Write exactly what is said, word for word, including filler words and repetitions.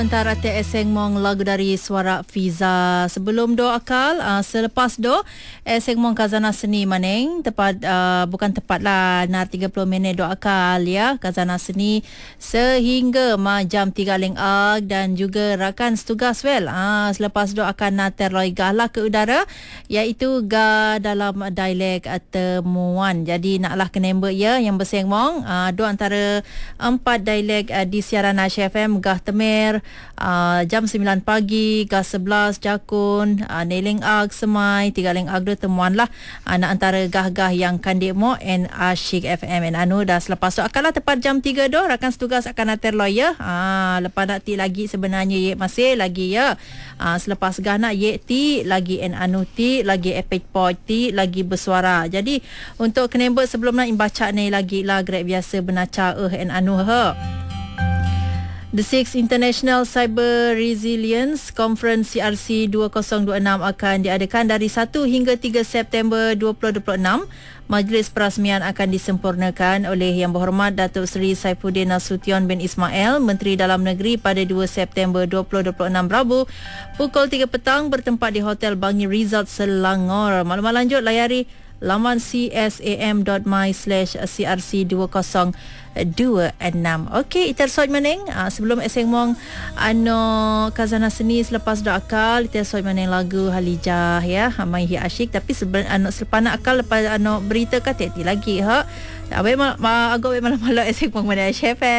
Antara T S Seng Mong lagu dari Suara Fiza. Sebelum do akal, uh, selepas do Seng Mong Kazana Seni Maneng tepat uh, bukan tepat lah nar tiga puluh minit do akal ya Kazana Seni sehingga ma jam tiga ling ag dan juga rakan setugas well uh, selepas do akan terloi gahlah ke udara iaitu ga dalam dialek temuan. Jadi naklah kenember ya yang berseng mong uh, do antara empat dialek uh, di siaran Nash F M gah temer Uh, jam sembilan pagi, gah sebelas Jakun, uh, Neling Ag Semai, Tiga Ling Ag dua temuan lah uh, nak antara gah-gah yang kandik mo and Asyik F M and anu dah selepas tu akanlah tepat jam tiga do rakan setugas akan ater lawyer uh, lepas nak ti lagi sebenarnya ye masih lagi ya uh, selepas gah nak ye ti lagi and anu ti lagi epic point ti lagi bersuara. Jadi untuk kenember sebelum nak baca ni lagi lah grab biasa benaca eh and anu ha. The Sixth International Cyber Resilience Conference C R C dua ribu dua puluh enam akan diadakan dari satu hingga tiga September dua ribu dua puluh enam. Majlis perasmian akan disempurnakan oleh Yang Berhormat Datuk Seri Saifuddin Nasution bin Ismail, Menteri Dalam Negeri pada dua September dua ribu dua puluh enam Rabu pukul tiga petang bertempat di Hotel Bangi Resort Selangor. Maklumat lanjut layari laman csam dot my slash c r c dua ribu dua puluh enam. Okey, iter soit meneng uh, sebelum eseng mong ano Kazana Seni selepas do akal iter soit meneng lagu Halijah ya Mai Hi Asyik. Tapi seben ano selepas nak akal lepas ano berita kata lagi ha. Abai ma agak malam-malam eseng mong mana Chef